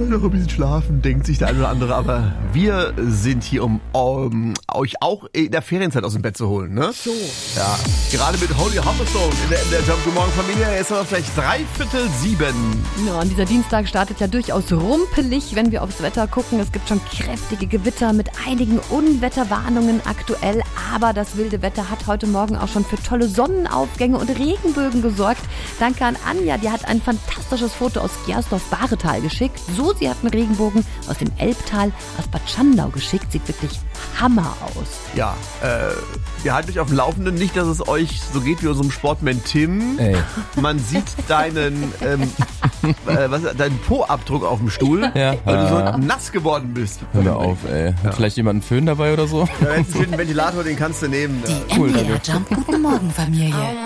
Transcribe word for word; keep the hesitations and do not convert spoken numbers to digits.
noch ein bisschen schlafen, denkt sich der eine oder andere, aber wir sind hier, um, um euch auch in der Ferienzeit aus dem Bett zu holen, ne? So. Ja, gerade mit Holy Humberstone in der M D R Jump. Guten Morgen, Familie, jetzt haben wir gleich dreiviertel sieben. Ja, und dieser Dienstag startet ja durchaus rumpelig, wenn wir aufs Wetter gucken. Es gibt schon kräftige Gewitter mit einigen Unwetterwarnungen aktuell, aber das wilde Wetter hat heute Morgen auch schon für tolle Sonnenaufgänge und Regenbögen gesorgt. Danke an Anja, die hat ein fantastisches Foto aus Gersdorf-Bahretal geschickt. Susi hat einen Regenbogen aus dem Elbtal, aus Bad Schandau geschickt. Sieht wirklich Hammer aus. Ja, äh, wir halten euch auf dem Laufenden. Nicht, dass es euch so geht wie unserem Sportman Tim. Ey. Man sieht deinen, ähm, äh, was, deinen Po-Abdruck auf dem Stuhl, Ja. weil du Ah. so nass geworden bist. Hör mir auf, ey. Hat Ja. vielleicht jemand einen Föhn dabei oder so? Ja, jetzt einen schönen Ventilator, den kannst du nehmen. Die Cool, M D R Jump Guten Morgen Familie.